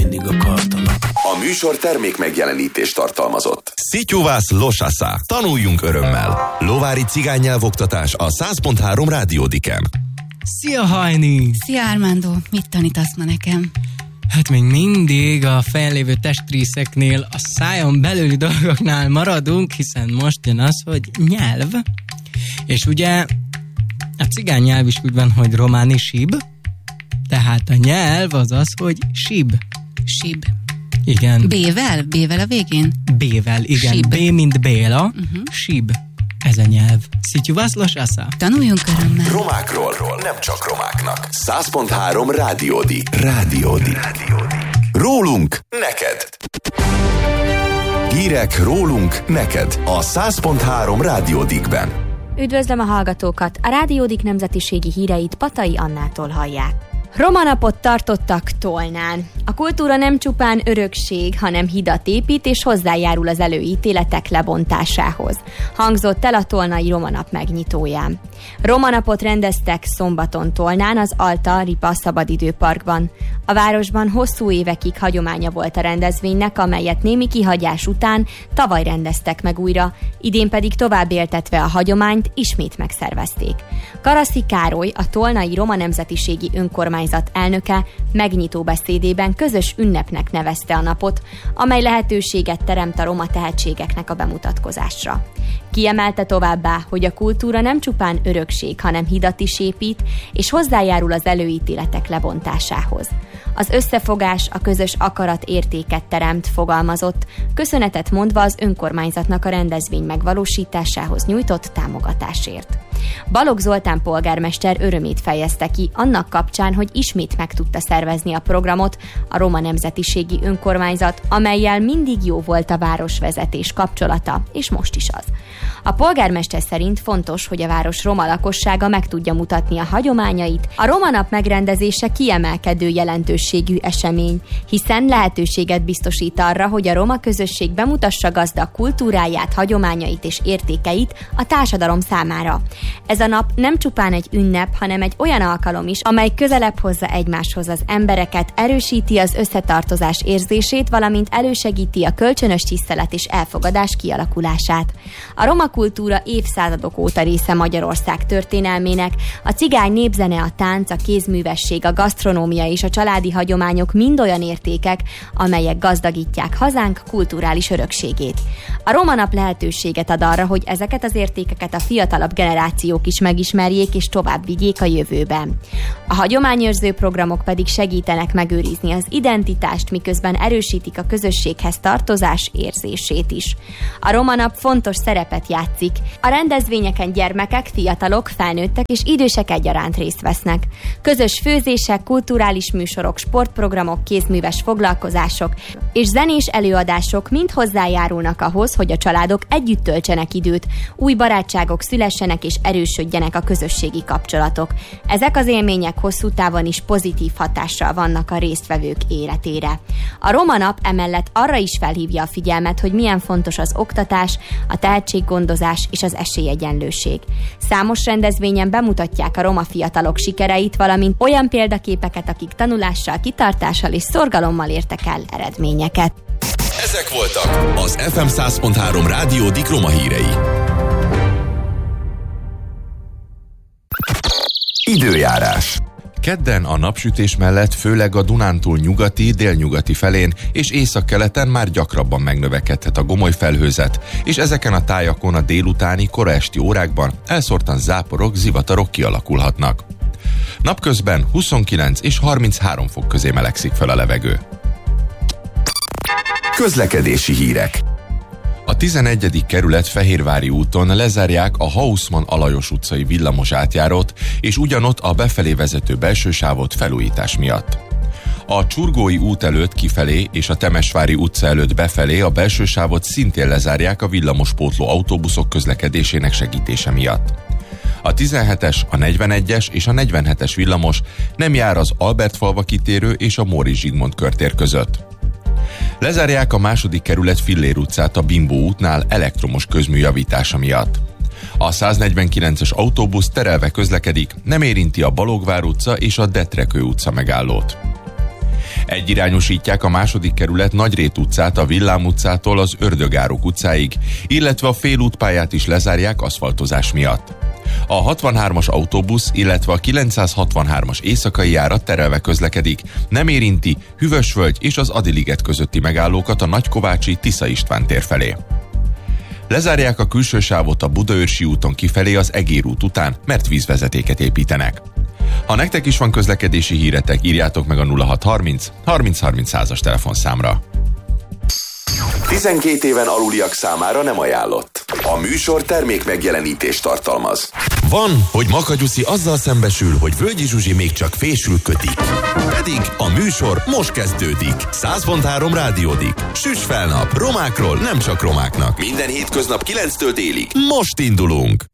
mindig akartalak. A műsor termék megjelenítést tartalmazott. Szityuvász Losasa. Tanuljunk örömmel. Lovári cigánynyelvoktatás a 100.3 Rádiódiken. Szia, Hajni! Szia, Armando! Mit tanítasz ma nekem? Hát még mindig a fennlévő testrészeknél, a szájon belüli dolgoknál maradunk, hiszen most jön az, hogy nyelv. És ugye a cigány nyelv is úgy van, hogy románi sib, tehát a nyelv az az, hogy sib. Sib. Igen. B-vel? B-vel a végén? B-vel, igen. Sib. B, mint Béla. Sib. Ez a nyelv. Szityuvász Losasa. Tanuljunk örömmel. Romákról, nem csak romáknak. 100.3 Rádiódi. Rádiódi. Rólunk neked. Hírek rólunk neked a 100.3 Rádiódikben. Üdvözlöm a hallgatókat! A Rádiódik nemzetiségi híreit Patai Annától hallják. Roma napot tartottak Tolnán. A kultúra nem csupán örökség, hanem hidat épít és hozzájárul az előítéletek lebontásához. Hangzott el a tolnai Roma nap megnyitóján. Roma napot rendeztek szombaton Tolnán, az Alta Ripa Szabadidőparkban. A városban hosszú évekig hagyománya volt a rendezvénynek, amelyet némi kihagyás után tavaly rendeztek meg újra, idén pedig tovább éltetve a hagyományt ismét megszervezték. Karaszi Károly, a tolnai Roma nemzetiségi önkormányzat elnöke megnyitó beszédében közös ünnepnek nevezte a napot, amely lehetőséget teremt a roma tehetségeknek a bemutatkozásra. Kiemelte továbbá, hogy a kultúra nem csupán örökség, hanem hidat is épít, és hozzájárul az előítéletek lebontásához. Az összefogás, a közös akarat értéket teremt, fogalmazott, köszönetet mondva az önkormányzatnak a rendezvény megvalósításához nyújtott támogatásért. Balogh Zoltán polgármester örömét fejezte ki annak kapcsán, hogy ismét meg tudta szervezni a programot a Roma nemzetiségi önkormányzat, amellyel mindig jó volt a városvezetés kapcsolata, és most is az. A polgármester szerint fontos, hogy a város roma lakossága meg tudja mutatni a hagyományait. A Roma nap megrendezése kiemelkedő jelentőségű esemény, hiszen lehetőséget biztosít arra, hogy a roma közösség bemutassa gazdag kultúráját, hagyományait és értékeit a társadalom számára. Ez a nap nem csupán egy ünnep, hanem egy olyan alkalom is, amely közelebb hozza egymáshoz az embereket, erősíti az összetartozás érzését, valamint elősegíti a kölcsönös tisztelet és elfogadás kialakulását. A roma kultúra évszázadok óta része Magyarország történelmének, a cigány népzene, a tánc, a kézművesség, a gasztronómia és a családi hagyományok mind olyan értékek, amelyek gazdagítják hazánk kulturális örökségét. A Roma nap lehetőséget ad arra, hogy ezeket az értékeket a fiatalabb generációk is megismerjék és tovább vigyék a jövőben. A hagyományőrző programok pedig segítenek megőrizni az identitást, miközben erősítik a közösséghez tartozás érzését is. A Roma nap fontos szerepet játszik. A rendezvényeken gyermekek, fiatalok, felnőttek és idősek egyaránt részt vesznek. Közös főzések, kulturális műsorok, sportprogramok, kézműves foglalkozások és zenés előadások mind hozzájárulnak ahhoz, hogy a családok együtt töltsenek időt, új barátságok szülessenek és erősödjenek a közösségi kapcsolatok. Ezek az élmények hosszú távon is pozitív hatással vannak a résztvevők életére. A Roma nap emellett arra is felhívja a figyelmet, hogy milyen fontos az oktatás, a tehetséggondozás és az esélyegyenlőség. Számos rendezvényen bemutatják a roma fiatalok sikereit, valamint olyan példaképeket, akik tanulással, kitartással és szorgalommal értek el eredményeket. Ezek voltak az FM 100.3 Rádiódik Roma hírei. Időjárás. Kedden a napsütés mellett főleg a Dunántúl nyugati, délnyugati felén és északkeleten már gyakrabban megnövekedhet a gomoly felhőzet, és ezeken a tájakon a délutáni, kora esti órákban elszórtan záporok, zivatarok kialakulhatnak. Napközben 29 és 33 fok közé melegszik fel a levegő. Közlekedési hírek. A 11. kerület Fehérvári úton lezárják a Haussmann-Alajos utcai villamos átjárót, és ugyanott a befelé vezető belső sávot felújítás miatt. A Csurgói út előtt kifelé és a Temesvári utca előtt befelé a belső sávot szintén lezárják a villamospótló autóbuszok közlekedésének segítése miatt. A 17-es, a 41-es és a 47-es villamos nem jár az Albertfalva kitérő és a Móricz Zsigmond körtér között. Lezárják a 2. kerület Fillér utcát a Bimbó útnál elektromos közmű javítása miatt. A 149-es autóbusz terelve közlekedik, nem érinti a Balogvár utca és a Detrekő utca megállót. Egyirányosítják a 2. kerület Nagyrét utcát a Villám utcától az Ördögárok utcáig, illetve a félútpályát is lezárják aszfaltozás miatt. A 63-as autóbusz, illetve a 963-as éjszakai járat terelve közlekedik, nem érinti Hűvösvölgy és az Adiliget közötti megállókat a Nagykovácsi Tisza István tér felé. Lezárják a külső sávot a Budaörsi úton kifelé az Egér út után, mert vízvezetéket építenek. Ha nektek is van közlekedési híretek, írjátok meg a 0630 30 30 100-as telefonszámra. 12 éven aluliak számára nem ajánlott. A műsor termék megjelenítést tartalmaz. Van, hogy Makagyuszi azzal szembesül, hogy Völgyi Zsuzsi még csak fésül kötik. Pedig a műsor most kezdődik. 100.3 rádiódik. Süss fel nap, romákról nem csak romáknak. Minden hétköznap 9-től délig. Most indulunk!